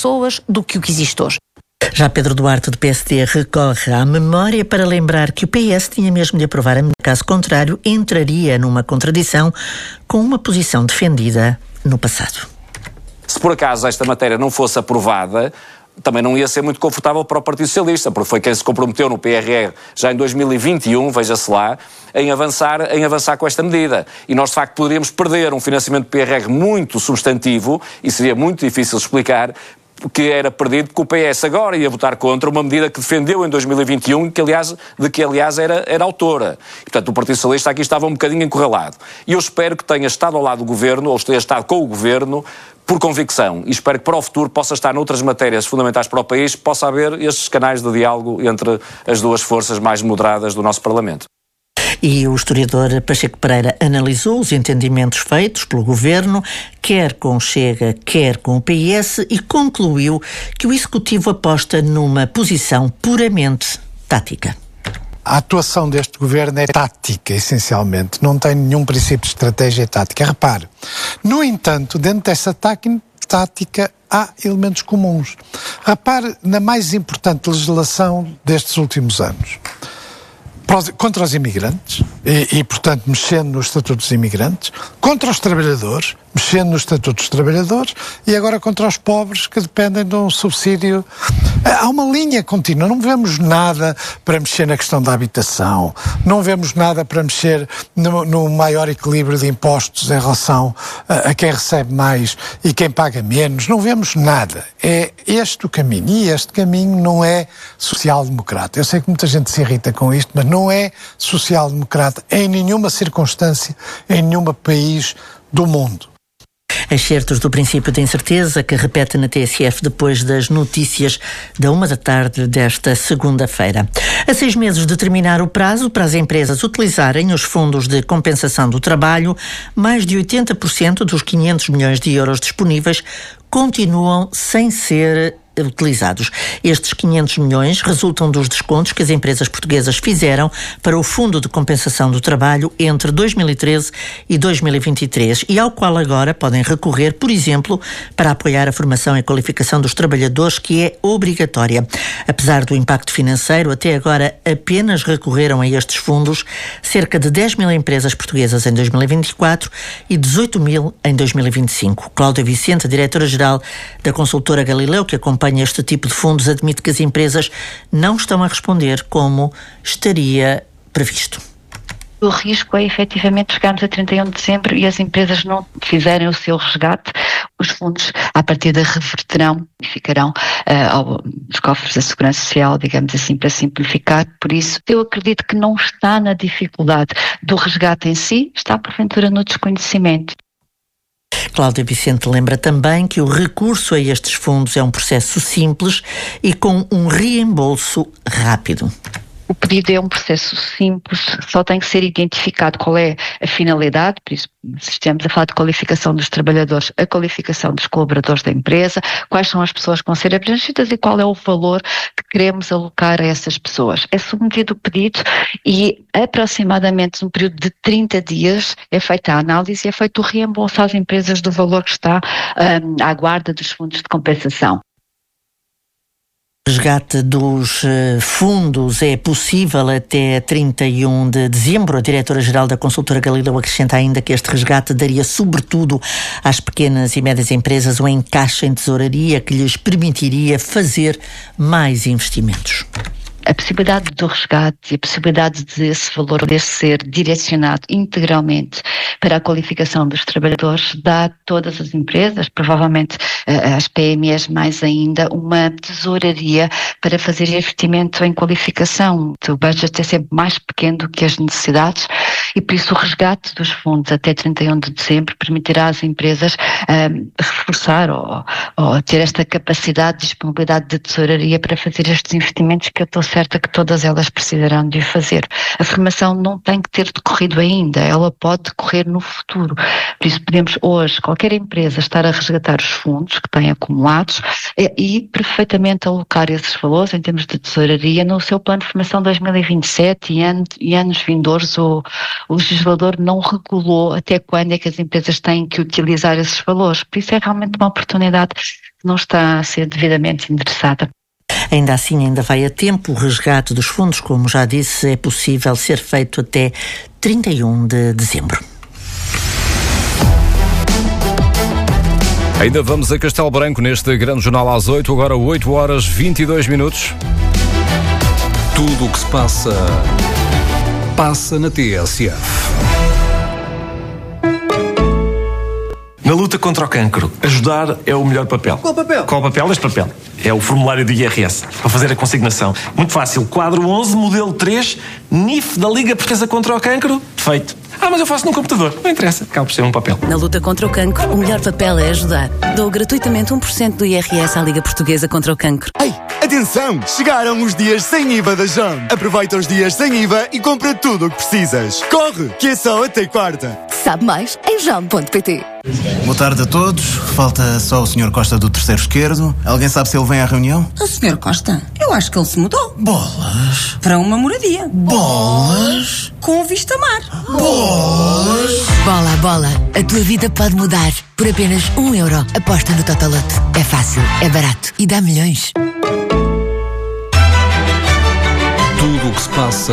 pessoas do que o que existe hoje. Já Pedro Duarte, do PSD, recorre à memória para lembrar que o PS tinha mesmo de aprovar a medida. Caso contrário, entraria numa contradição com uma posição defendida no passado. Se por acaso esta matéria não fosse aprovada, também não ia ser muito confortável para o Partido Socialista, porque foi quem se comprometeu no PRR já em 2021, veja-se lá, em avançar com esta medida. E nós, de facto, poderíamos perder um financiamento do PRR muito substantivo, e seria muito difícil explicar, que era perdido porque o PS agora ia votar contra uma medida que defendeu em 2021 de que aliás era autora. E, portanto, o Partido Socialista aqui estava um bocadinho encurralado. E eu espero que tenha estado ao lado do Governo, ou tenha estado com o Governo, por convicção. E espero que para o futuro possa estar noutras matérias fundamentais para o país, possa haver estes canais de diálogo entre as duas forças mais moderadas do nosso Parlamento. E o historiador Pacheco Pereira analisou os entendimentos feitos pelo Governo, quer com o Chega, quer com o PS, e concluiu que o Executivo aposta numa posição puramente tática. A atuação deste Governo é tática, essencialmente. Não tem nenhum princípio de estratégia tática. Repare, no entanto, dentro dessa tática há elementos comuns. Repare na mais importante legislação destes últimos anos. Contra os imigrantes, e portanto, mexendo no Estatuto dos Imigrantes, contra os trabalhadores, mexendo no Estatuto dos Trabalhadores, e agora contra os pobres que dependem de um subsídio. Há uma linha contínua, não vemos nada para mexer na questão da habitação, não vemos nada para mexer no maior equilíbrio de impostos em relação a quem recebe mais e quem paga menos, não vemos nada. É este o caminho, e este caminho não é social-democrata. Eu sei que muita gente se irrita com isto, mas não é social-democrata em nenhuma circunstância, em nenhum país do mundo. Excertos do princípio de incerteza que repete na TSF depois das notícias da 13h desta segunda-feira. A 6 meses de terminar o prazo para as empresas utilizarem os fundos de compensação do trabalho, mais de 80% dos 500 milhões de euros disponíveis continuam sem ser utilizados. Estes 500 milhões resultam dos descontos que as empresas portuguesas fizeram para o Fundo de Compensação do Trabalho entre 2013 e 2023 e ao qual agora podem recorrer, por exemplo, para apoiar a formação e qualificação dos trabalhadores, que é obrigatória. Apesar do impacto financeiro, até agora apenas recorreram a estes fundos cerca de 10 mil empresas portuguesas em 2024 e 18 mil em 2025. Cláudia Vicente, diretora-geral da consultora Galileu, que acompanha este tipo de fundos, admite que as empresas não estão a responder como estaria previsto. O risco é efetivamente chegarmos a 31 de dezembro e as empresas não fizerem o seu resgate, os fundos à partida reverterão e ficarão aos cofres da Segurança Social, digamos assim, para simplificar. Por isso, eu acredito que não está na dificuldade do resgate em si, está porventura no desconhecimento. Cláudia Vicente lembra também que o recurso a estes fundos é um processo simples e com um reembolso rápido. O pedido é um processo simples, só tem que ser identificado qual é a finalidade, por isso, se estamos a falar de qualificação dos trabalhadores, a qualificação dos colaboradores da empresa, quais são as pessoas que vão ser abrangidas e qual é o valor que queremos alocar a essas pessoas. É submetido o pedido e aproximadamente num período de 30 dias é feita a análise e é feito o reembolso às empresas do valor que está à guarda dos fundos de compensação. O resgate dos fundos é possível até 31 de dezembro. A diretora-geral da consultora Galileu acrescenta ainda que este resgate daria sobretudo às pequenas e médias empresas um encaixe em tesouraria que lhes permitiria fazer mais investimentos. A possibilidade do resgate e a possibilidade de esse valor poder ser direcionado integralmente para a qualificação dos trabalhadores dá a todas as empresas, provavelmente às PMEs mais ainda, uma tesouraria para fazer investimento em qualificação. O budget é sempre mais pequeno do que as necessidades e por isso o resgate dos fundos até 31 de dezembro permitirá às empresas reforçar ou ter esta capacidade de disponibilidade de tesouraria para fazer estes investimentos que eu estou certa que todas elas precisarão de fazer. A formação não tem que ter decorrido ainda, ela pode decorrer no futuro. Por isso podemos hoje, qualquer empresa, estar a resgatar os fundos que têm acumulados e perfeitamente alocar esses valores em termos de tesouraria no seu plano de formação 2027 e anos vindouros. O legislador não regulou até quando é que as empresas têm que utilizar esses valores. Por isso é realmente uma oportunidade não está a ser devidamente endereçada. Ainda assim, ainda vai a tempo. O resgate dos fundos, como já disse, é possível ser feito até 31 de dezembro. Ainda vamos a Castelo Branco neste grande jornal às 8, agora 8 horas 22 minutos. Tudo o que se passa na TSF. Na luta contra o cancro, ajudar é o melhor papel. Qual papel? Qual papel? Este papel. É o formulário do IRS, para fazer a consignação. Muito fácil. Quadro 11, modelo 3, NIF da Liga Portuguesa contra o Cancro. Feito. Mas eu faço no computador. Não interessa. Acaba por ser um papel. Na luta contra o cancro, o melhor papel é ajudar. Dou gratuitamente 1% do IRS à Liga Portuguesa contra o Cancro. Ei, atenção! Chegaram os dias sem IVA da JAM. Aproveita os dias sem IVA e compra tudo o que precisas. Corre, que é só até quarta. Sabe mais em jam.pt. Boa tarde a todos. Falta só o Sr. Costa do terceiro esquerdo. Alguém sabe se ele vem à reunião? O Sr. Costa? Eu acho que ele se mudou. Bolas. Para uma moradia. Bolas. Com vista mar. Bolas. Bola a bola. A tua vida pode mudar. Por apenas €1. Aposta no Totoloto. É fácil, é barato e dá milhões. Tudo o que se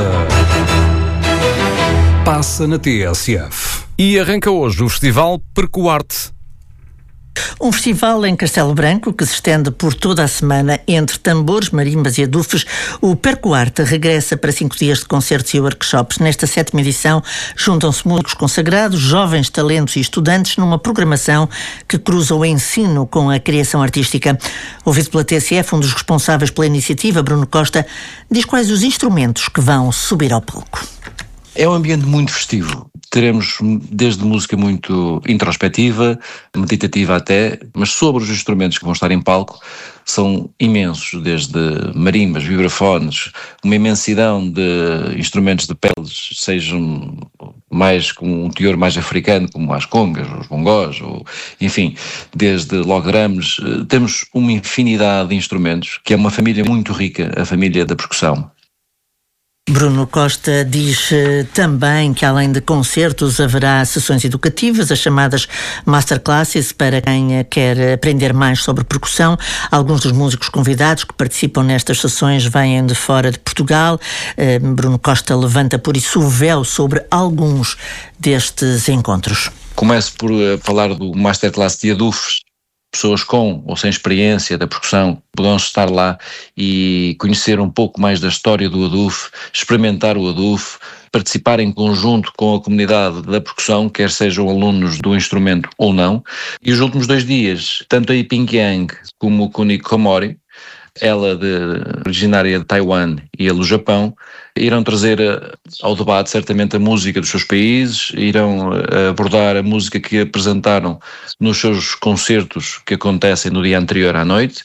passa na TSF. E arranca hoje o Festival Percoarte. Um festival em Castelo Branco que se estende por toda a semana entre tambores, marimbas e adufes. O Percoarte regressa para 5 dias de concertos e workshops. Nesta 7ª edição juntam-se músicos consagrados, jovens talentos e estudantes numa programação que cruza o ensino com a criação artística. Ouvido pela TSF, um dos responsáveis pela iniciativa, Bruno Costa, diz quais os instrumentos que vão subir ao palco. É um ambiente muito festivo. Teremos desde música muito introspectiva, meditativa até, mas sobre os instrumentos que vão estar em palco são imensos, desde marimbas, vibrafones, uma imensidão de instrumentos de peles, sejam mais com um teor mais africano, como as congas, os bongós, ou, enfim, desde log drums. Temos uma infinidade de instrumentos, que é uma família muito rica, a família da percussão. Bruno Costa diz também que, além de concertos, haverá sessões educativas, as chamadas masterclasses, para quem quer aprender mais sobre percussão. Alguns dos músicos convidados que participam nestas sessões vêm de fora de Portugal. Bruno Costa levanta, por isso, o véu sobre alguns destes encontros. Começo por falar do masterclass de adufes. Pessoas com ou sem experiência da percussão poderão estar lá e conhecer um pouco mais da história do aduf, experimentar o aduf, participar em conjunto com a comunidade da percussão, quer sejam alunos do instrumento ou não. E os últimos 2 dias, tanto a Yiping Yang como o Kuniko Komori, ela originária de Taiwan e ele do Japão, irão trazer ao debate certamente a música dos seus países, irão abordar a música que apresentaram nos seus concertos que acontecem no dia anterior à noite.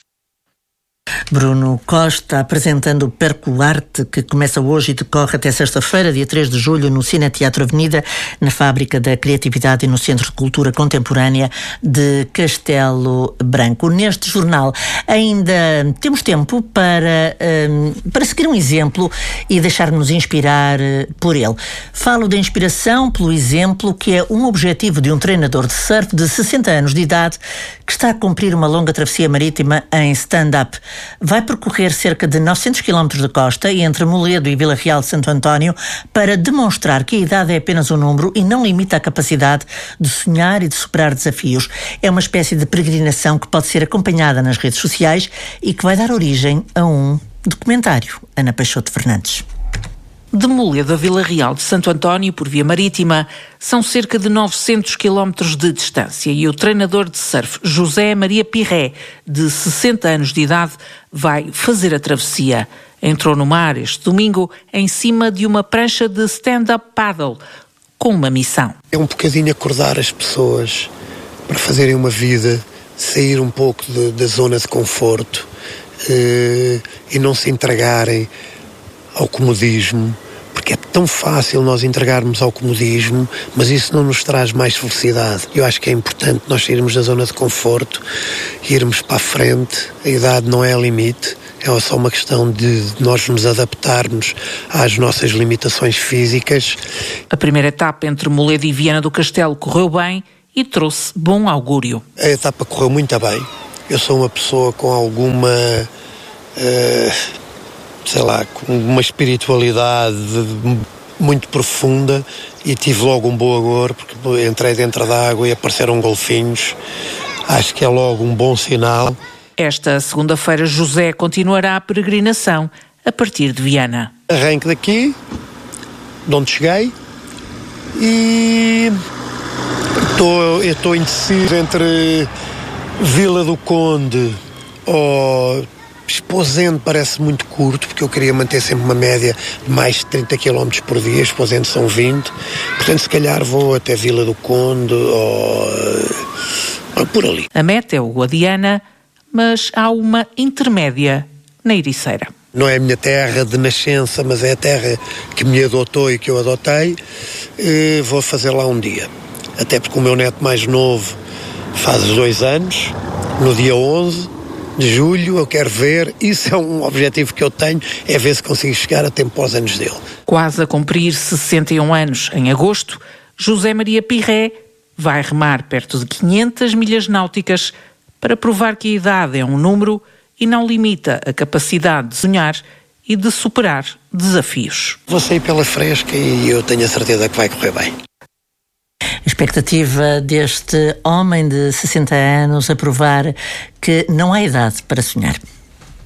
Bruno Costa apresentando o Percoarte, que começa hoje e decorre até sexta-feira, dia 3 de julho, no Cine Teatro Avenida, na Fábrica da Criatividade e no Centro de Cultura Contemporânea de Castelo Branco. Neste jornal ainda temos tempo para seguir um exemplo e deixar-nos inspirar por ele. Falo da inspiração pelo exemplo, que é um objetivo de um treinador de surf de 60 anos de idade que está a cumprir uma longa travessia marítima em stand-up. Vai percorrer cerca de 900 km de costa entre Moledo e Vila Real de Santo António para demonstrar que a idade é apenas um número e não limita a capacidade de sonhar e de superar desafios. É uma espécie de peregrinação que pode ser acompanhada nas redes sociais e que vai dar origem a um documentário. Ana Peixoto Fernandes. De Moledo a Vila Real de Santo António, por via marítima, são cerca de 900 quilómetros de distância e o treinador de surf José Maria Pirré, de 60 anos de idade, vai fazer a travessia. Entrou no mar este domingo em cima de uma prancha de stand-up paddle, com uma missão. É um bocadinho acordar as pessoas para fazerem uma vida, sair um pouco da zona de conforto e não se entregarem ao comodismo, porque é tão fácil nós entregarmos ao comodismo, mas isso não nos traz mais felicidade. Eu acho que é importante nós sairmos da zona de conforto e irmos para a frente. A idade não é limite, é só uma questão de nós nos adaptarmos às nossas limitações físicas. A primeira etapa entre Moledo e Viana do Castelo correu bem e trouxe bom augúrio. A etapa correu muito bem. eu sou uma pessoa com alguma, com uma espiritualidade muito profunda e tive logo um bom agor, porque entrei dentro da água e apareceram golfinhos. Acho que é logo um bom sinal. Esta segunda-feira, José continuará a peregrinação a partir de Viana. Arranco daqui, de onde cheguei, e estou indeciso entre Vila do Conde ou Esposende. Parece muito curto, porque eu queria manter sempre uma média de mais de 30 km por dia. Esposende são 20, portanto se calhar vou até Vila do Conde ou por ali. A meta é o Guadiana, mas há uma intermédia na Ericeira. Não é a minha terra de nascença, mas é a terra que me adotou e que eu adotei. Vou fazer lá um dia. Até porque o meu neto mais novo faz 2 anos, no dia 11 de julho, eu quero ver, isso é um objetivo que eu tenho, é ver se consigo chegar a tempo aos anos dele. Quase a cumprir 61 anos em agosto, José Maria Pirré vai remar perto de 500 milhas náuticas para provar que a idade é um número e não limita a capacidade de sonhar e de superar desafios. Vou sair pela fresca e eu tenho a certeza que vai correr bem. A expectativa deste homem de 60 anos a provar que não há idade para sonhar.